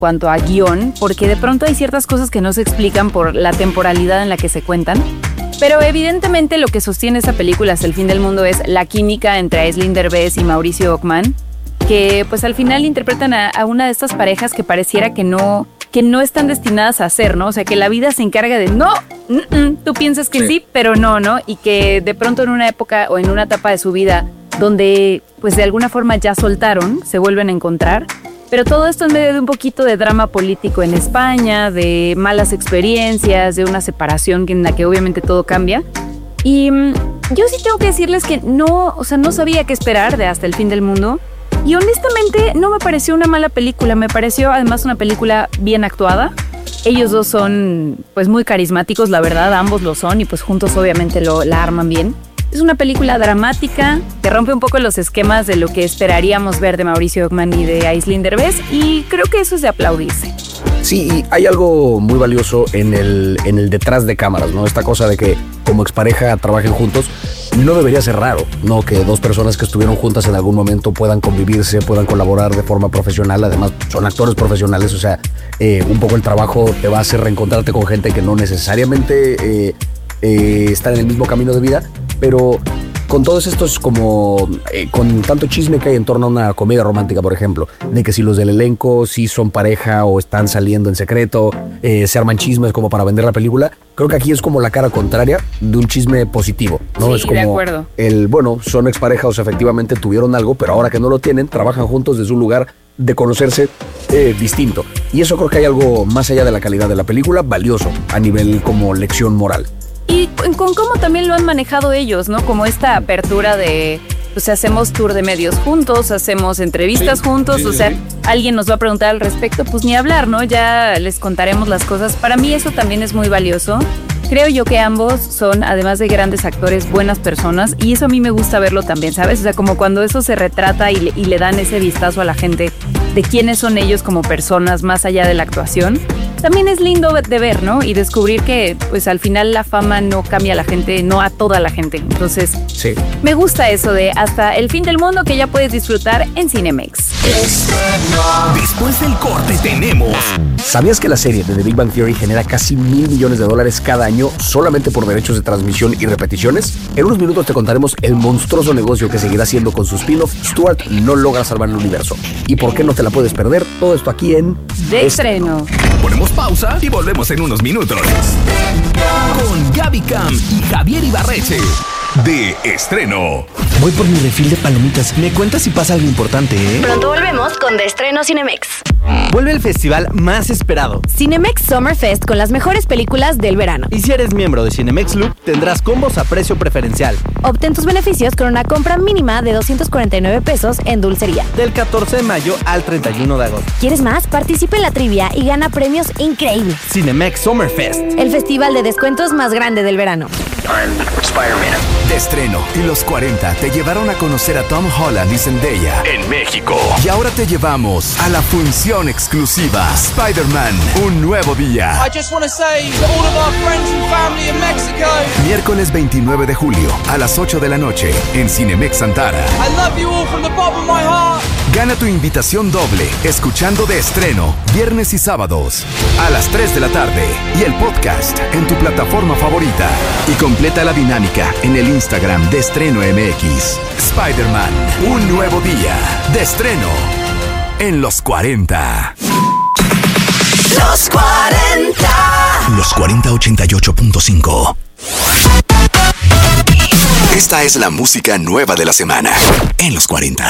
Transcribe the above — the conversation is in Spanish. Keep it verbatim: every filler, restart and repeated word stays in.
cuanto a guión, porque de pronto hay ciertas cosas que no se explican por la temporalidad en la que se cuentan. Pero evidentemente lo que sostiene esa película hasta el fin del mundo es la química entre Aislinn Derbez y Mauricio Ockman, que pues al final interpretan a, a una de estas parejas que pareciera que no, que no están destinadas a ser, ¿no? O sea, que la vida se encarga de no, mm, mm, tú piensas que sí. sí, pero no, ¿no? Y que de pronto en una época o en una etapa de su vida donde pues de alguna forma ya soltaron, se vuelven a encontrar. Pero todo esto en medio de un poquito de drama político en España, de malas experiencias, de una separación en la que obviamente todo cambia. Y mmm, yo sí tengo que decirles que no, o sea, no sabía qué esperar de Hasta el fin del mundo. Y honestamente no me pareció una mala película, me pareció además una película bien actuada. Ellos dos son pues muy carismáticos, la verdad, ambos lo son y pues juntos obviamente lo, la arman bien. Es una película dramática que rompe un poco los esquemas de lo que esperaríamos ver de Mauricio Ockman y de Aislinn Derbez y creo que eso es de aplaudirse. Sí, y hay algo muy valioso en el, en el detrás de cámaras, ¿no? Esta cosa de que como expareja trabajen juntos no debería ser raro, ¿no? Que dos personas que estuvieron juntas en algún momento puedan convivirse, puedan colaborar de forma profesional. Además, son actores profesionales, o sea, eh, un poco el trabajo te va a hacer reencontrarte con gente que no necesariamente eh, eh, está en el mismo camino de vida, pero con todos estos como, eh, con tanto chisme que hay en torno a una comedia romántica, por ejemplo, de que si los del elenco sí son pareja o están saliendo en secreto, eh, se arman chismes como para vender la película, creo que aquí es como la cara contraria de un chisme positivo, ¿no? Sí, es como de acuerdo. El, bueno, son exparejas, efectivamente tuvieron algo, pero ahora que no lo tienen, trabajan juntos desde un lugar de conocerse eh, distinto. Y eso creo que hay algo más allá de la calidad de la película, valioso a nivel como lección moral. Y con cómo también lo han manejado ellos, ¿no? Como esta apertura de, pues hacemos tour de medios juntos, hacemos entrevistas sí, juntos, sí, o sea, sí. Alguien nos va a preguntar al respecto, pues ni hablar, ¿no? Ya les contaremos las cosas. Para mí eso también es muy valioso. Creo yo que ambos son, además de grandes actores, buenas personas y eso a mí me gusta verlo también, ¿sabes? O sea, como cuando eso se retrata y le, y le dan ese vistazo a la gente de quiénes son ellos como personas más allá de la actuación. También es lindo de ver, ¿no? Y descubrir que, pues, al final la fama no cambia a la gente, no a toda la gente. Entonces, sí. Me gusta eso de Hasta el fin del mundo que ya puedes disfrutar en Cinemex. Después del corte tenemos... ¿Sabías que la serie de The Big Bang Theory genera casi mil millones de dólares cada año solamente por derechos de transmisión y repeticiones? En unos minutos te contaremos el monstruoso negocio que seguirá haciendo con su spin-off Stuart no logra salvar el universo. ¿Y por qué no te la puedes perder? Todo esto aquí en... De Estreno. Ponemos pausa y volvemos en unos minutos. Con Gaby Cam y Javier Ibarreche. De Estreno. Voy por mi refil de palomitas. Me cuentas si pasa algo importante, ¿eh? Pronto volvemos con De Estreno Cinemex. Vuelve el festival más esperado, Cinemex Summer Fest, con las mejores películas del verano. Y si eres miembro de Cinemex Loop, tendrás combos a precio preferencial. Obtén tus beneficios con una compra mínima de doscientos cuarenta y nueve pesos en dulcería. Del catorce de mayo al treinta y uno de agosto. ¿Quieres más? Participa en la trivia y gana premios increíbles. Cinemex Summer Fest, el festival de descuentos más grande del verano. De Estreno y los cuarenta te llevaron a conocer a Tom Holland y Zendaya en México. Y ahora te llevamos a la función exclusiva Spider-Man, un nuevo día. I just want to say to all of our friends and family in Mexico. Miércoles veintinueve de julio a las ocho de la noche en Cinemex Antara. I love you all from the bottom of my heart. Gana tu invitación doble escuchando De Estreno viernes y sábados a las tres de la tarde y el podcast en tu plataforma favorita. Y completa la dinámica en el Instagram de Estreno M X. Spider-Man, un nuevo día. De estreno en los cuarenta. Los cuarenta. Los cuarenta ochenta y ocho punto cinco. Esta es la música nueva de la semana en los cuarenta.